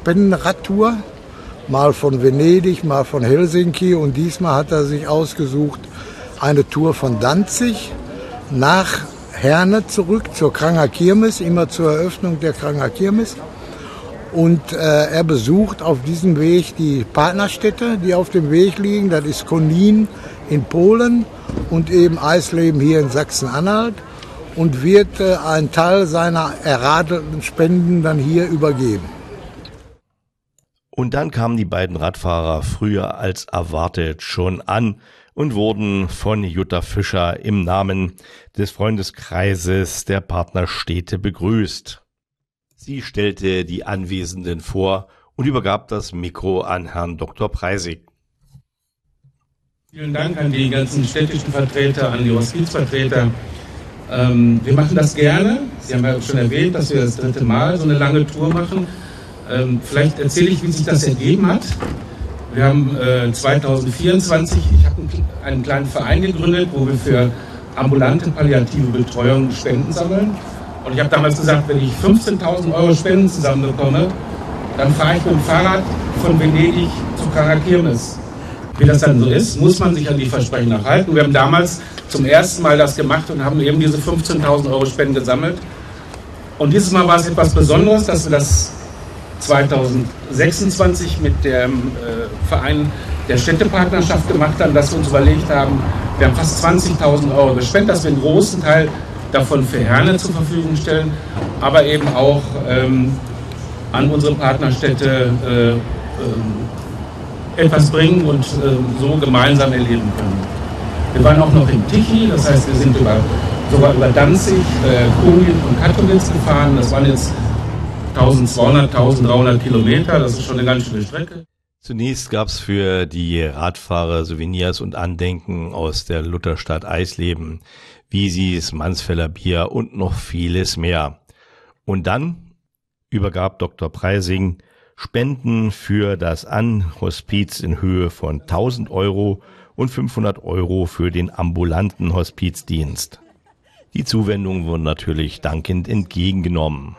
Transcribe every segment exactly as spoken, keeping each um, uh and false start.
Spendenradtour, mal von Venedig, mal von Helsinki, und diesmal hat er sich ausgesucht eine Tour von Danzig nach Herne zurück zur Kranger Kirmes, immer zur Eröffnung der Kranger Kirmes. Und äh, er besucht auf diesem Weg die Partnerstädte, die auf dem Weg liegen. Das ist Konin in Polen und eben Eisleben hier in Sachsen-Anhalt, und wird äh, einen Teil seiner erradelten Spenden dann hier übergeben. Und dann kamen die beiden Radfahrer früher als erwartet schon an und wurden von Jutta Fischer im Namen des Freundeskreises der Partnerstädte begrüßt. Sie stellte die Anwesenden vor und übergab das Mikro an Herrn Doktor Preisig. Vielen Dank an die ganzen städtischen Vertreter, an die Hospizvertreter. Ähm, wir machen das gerne. Sie haben ja schon erwähnt, dass wir das dritte Mal so eine lange Tour machen. Ähm, vielleicht erzähle ich, wie sich das ergeben hat. Wir haben äh, zwanzig vierundzwanzig, ich habe einen, einen kleinen Verein gegründet, wo wir für ambulante palliative Betreuung Spenden sammeln. Und ich habe damals gesagt, wenn ich fünfzehntausend Euro Spenden zusammenbekomme, dann fahre ich mit dem Fahrrad von Venedig zu Kranger Kirmes. Wie das dann so ist, muss man sich an die Versprechen auch halten. Wir haben damals zum ersten Mal das gemacht und haben eben diese fünfzehntausend Euro Spenden gesammelt. Und dieses Mal war es etwas Besonderes, dass wir das zwanzig sechsundzwanzig mit dem äh, Verein der Städtepartnerschaft gemacht haben, dass wir uns überlegt haben, wir haben fast zwanzigtausend Euro gespendet, dass wir einen großen Teil davon für Herne zur Verfügung stellen, aber eben auch ähm, an unsere Partnerstädte äh, äh, etwas bringen und äh, so gemeinsam erleben können. Wir waren auch noch in Tichy, das heißt, wir sind über, sogar über Danzig, äh, Konin und Katowice gefahren. Das waren jetzt eintausendzweihundert, eintausenddreihundert Kilometer, das ist schon eine ganz schöne Strecke. Zunächst gab es für die Radfahrer Souvenirs und Andenken aus der Lutherstadt Eisleben, Wisis, Mansfelder Bier und noch vieles mehr. Und dann übergab Doktor Preising Spenden für das An-Hospiz in Höhe von tausend Euro und fünfhundert Euro für den ambulanten Hospizdienst. Die Zuwendungen wurden natürlich dankend entgegengenommen.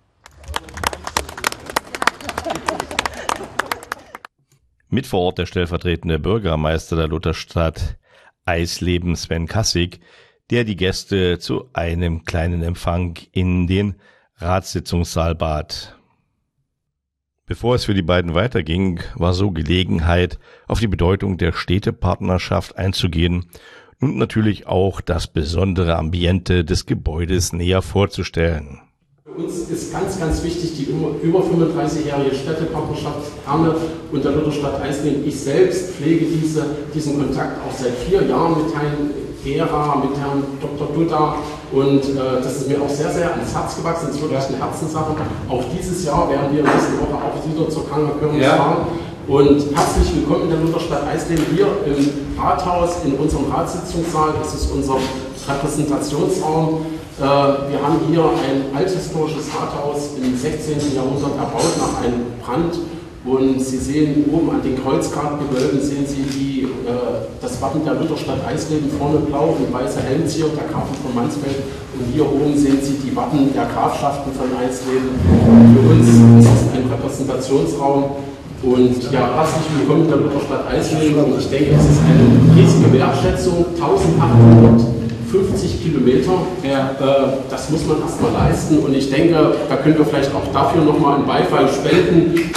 Mit vor Ort der stellvertretende Bürgermeister der Lutherstadt Eisleben, Sven Kassig, der die Gäste zu einem kleinen Empfang in den Ratssitzungssaal bat. Bevor es für die beiden weiterging, war so Gelegenheit, auf die Bedeutung der Städtepartnerschaft einzugehen und natürlich auch das besondere Ambiente des Gebäudes näher vorzustellen. Für uns ist ganz, ganz wichtig die über fünfunddreißigjährige Städtepartnerschaft Herne und der Lutherstadt Eisleben. Ich selbst pflege diese, diesen Kontakt auch seit vier Jahren mit Herrn Gera, mit Herrn Doktor Duda, und äh, das ist mir auch sehr, sehr ans Herz gewachsen. Es ist wirklich eine Herzenssache. Auch dieses Jahr werden wir nächste Woche auch wieder zur Kranger Kirmes ja. fahren. Und herzlich willkommen in der Lutherstadt Eisleben hier im Rathaus, in unserem Ratssitzungssaal. Das ist unser Repräsentationsraum. Äh, wir haben hier ein althistorisches Rathaus im sechzehnten Jahrhundert erbaut nach einem Brand. Und Sie sehen oben an den Kreuzgratgewölben sehen Sie die, äh, das Wappen der Lutherstadt Eisleben, vorne blau und weiße Helmzier, der Grafen von Mansfeld. Und hier oben sehen Sie die Wappen der Grafschaften von Eisleben. Für uns ist es ein Repräsentationsraum. Und ja, herzlich willkommen in der Lutherstadt Eisleben. Und ich denke, es ist eine riesige Wertschätzung, eintausendachthundertfünfzig Kilometer. Ja. Äh, das muss man erstmal leisten. Und ich denke, da können wir vielleicht auch dafür nochmal einen Beifall spenden.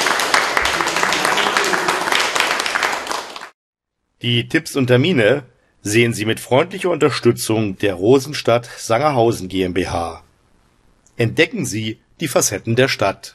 Die Tipps und Termine sehen Sie mit freundlicher Unterstützung der Rosenstadt Sangerhausen GmbH. Entdecken Sie die Facetten der Stadt.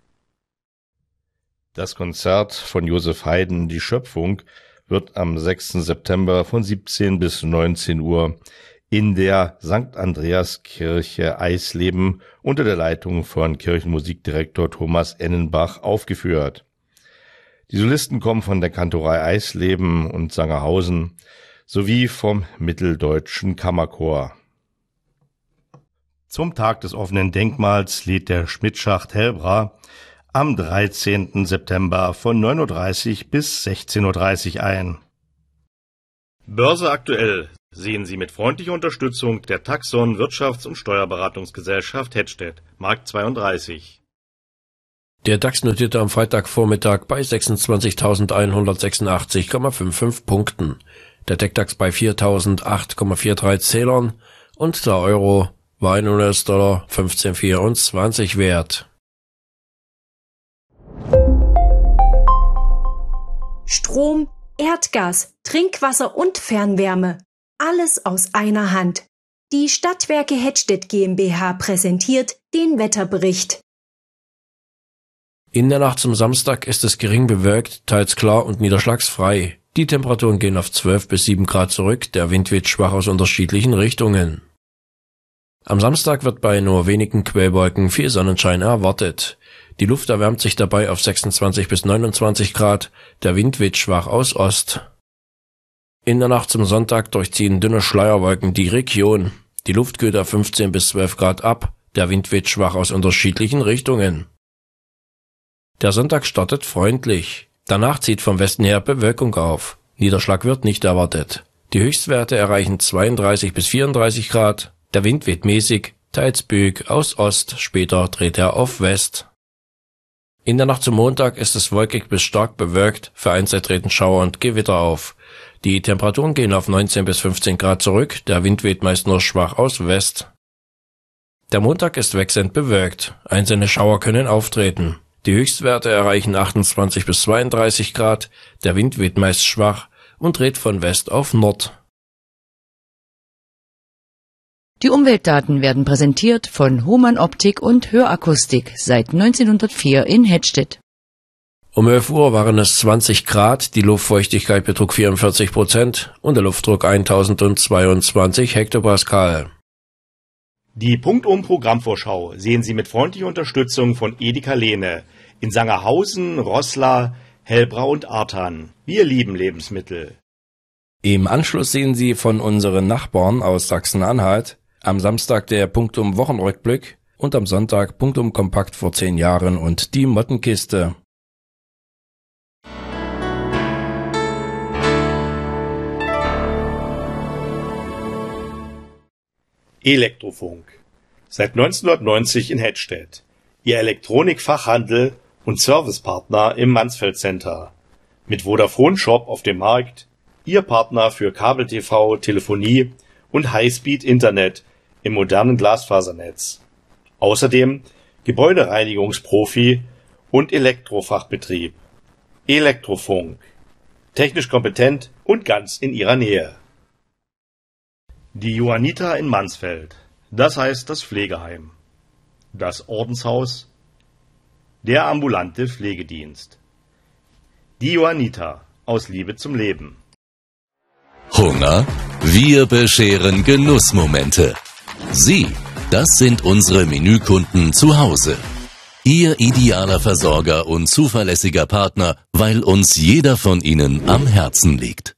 Das Konzert von Josef Haydn, Die Schöpfung, wird am sechsten September von siebzehn bis neunzehn Uhr in der Sankt Andreaskirche Eisleben unter der Leitung von Kirchenmusikdirektor Thomas Ennenbach aufgeführt. Die Solisten kommen von der Kantorei Eisleben und Sangerhausen sowie vom Mitteldeutschen Kammerchor. Zum Tag des offenen Denkmals lädt der Schmidtschacht Helbra am dreizehnten September von neun Uhr dreißig bis sechzehn Uhr dreißig ein. Börse aktuell sehen Sie mit freundlicher Unterstützung der Taxon Wirtschafts- und Steuerberatungsgesellschaft Hettstedt, Markt zweiunddreißig. Der DAX notierte am Freitagvormittag bei sechsundzwanzigtausendeinhundertsechsundachtzig Komma fünfundfünfzig Punkten, der TechDAX bei viertausendacht Komma dreiundvierzig Zählern und der Euro war ein U S-Dollar fünfzehn Komma vierundzwanzig wert. Strom, Erdgas, Trinkwasser und Fernwärme. Alles aus einer Hand. Die Stadtwerke Hettstedt GmbH präsentiert den Wetterbericht. In der Nacht zum Samstag ist es gering bewölkt, teils klar und niederschlagsfrei. Die Temperaturen gehen auf zwölf bis sieben Grad zurück, der Wind weht schwach aus unterschiedlichen Richtungen. Am Samstag wird bei nur wenigen Quellwolken viel Sonnenschein erwartet. Die Luft erwärmt sich dabei auf sechsundzwanzig bis neunundzwanzig Grad, der Wind weht schwach aus Ost. In der Nacht zum Sonntag durchziehen dünne Schleierwolken die Region. Die Luft kühlt auf fünfzehn bis zwölf Grad ab, der Wind weht schwach aus unterschiedlichen Richtungen. Der Sonntag startet freundlich. Danach zieht vom Westen her Bewölkung auf. Niederschlag wird nicht erwartet. Die Höchstwerte erreichen zweiunddreißig bis vierunddreißig Grad. Der Wind weht mäßig, teils böig aus Ost, später dreht er auf West. In der Nacht zum Montag ist es wolkig bis stark bewölkt, vereinzelt treten Schauer und Gewitter auf. Die Temperaturen gehen auf neunzehn bis fünfzehn Grad zurück, der Wind weht meist nur schwach aus West. Der Montag ist wechselnd bewölkt, einzelne Schauer können auftreten. Die Höchstwerte erreichen achtundzwanzig bis zweiunddreißig Grad, der Wind weht meist schwach und dreht von West auf Nord. Die Umweltdaten werden präsentiert von Hohmann Optik und Hörakustik seit neunzehnhundertvier in Hettstedt. Um elf Uhr waren es zwanzig Grad, die Luftfeuchtigkeit betrug vierundvierzig Prozent und der Luftdruck eintausendzweiundzwanzig Hektopascal. Die Punktum-Programmvorschau sehen Sie mit freundlicher Unterstützung von Edeka Lehne in Sangerhausen, Roßla, Hellbrau und Arthan. Wir lieben Lebensmittel. Im Anschluss sehen Sie von unseren Nachbarn aus Sachsen-Anhalt am Samstag der Punktum-Wochenrückblick und am Sonntag Punktum-Kompakt vor zehn Jahren und die Mottenkiste. Elektrofunk. Seit neunzehnhundertneunzig in Hettstedt. Ihr Elektronikfachhandel und Servicepartner im Mansfeld Center. Mit Vodafone Shop auf dem Markt. Ihr Partner für Kabel-T V, Telefonie und Highspeed-Internet im modernen Glasfasernetz. Außerdem Gebäudereinigungsprofi und Elektrofachbetrieb. Elektrofunk. Technisch kompetent und ganz in Ihrer Nähe. Die Johanniter in Mansfeld, das heißt das Pflegeheim, das Ordenshaus, der ambulante Pflegedienst. Die Johanniter, aus Liebe zum Leben. Hunger? Wir bescheren Genussmomente. Sie, das sind unsere Menükunden zu Hause. Ihr idealer Versorger und zuverlässiger Partner, weil uns jeder von Ihnen am Herzen liegt.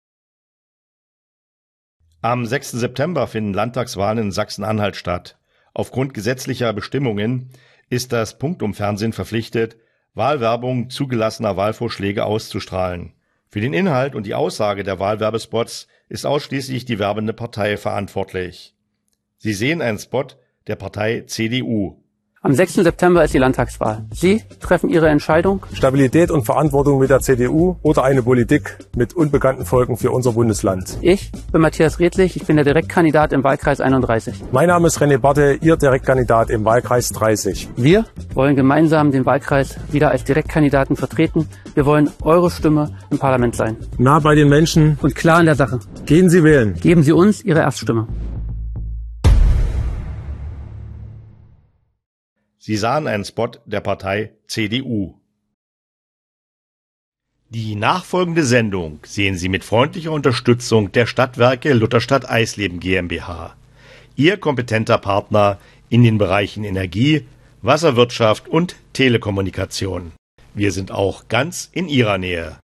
Am sechsten September finden Landtagswahlen in Sachsen-Anhalt statt. Aufgrund gesetzlicher Bestimmungen ist das Punktum-Fernsehen verpflichtet, Wahlwerbung zugelassener Wahlvorschläge auszustrahlen. Für den Inhalt und die Aussage der Wahlwerbespots ist ausschließlich die werbende Partei verantwortlich. Sie sehen einen Spot der Partei C D U. Am sechsten September ist die Landtagswahl. Sie treffen Ihre Entscheidung. Stabilität und Verantwortung mit der C D U oder eine Politik mit unbekannten Folgen für unser Bundesland. Ich bin Matthias Redlich, ich bin der Direktkandidat im Wahlkreis einunddreißig. Mein Name ist René Barthe, Ihr Direktkandidat im Wahlkreis dreißig. Wir wollen gemeinsam den Wahlkreis wieder als Direktkandidaten vertreten. Wir wollen eure Stimme im Parlament sein. Nah bei den Menschen und klar in der Sache. Gehen Sie wählen. Geben Sie uns Ihre Erststimme. Sie sahen einen Spot der Partei C D U. Die nachfolgende Sendung sehen Sie mit freundlicher Unterstützung der Stadtwerke Lutherstadt Eisleben GmbH. Ihr kompetenter Partner in den Bereichen Energie, Wasserwirtschaft und Telekommunikation. Wir sind auch ganz in Ihrer Nähe.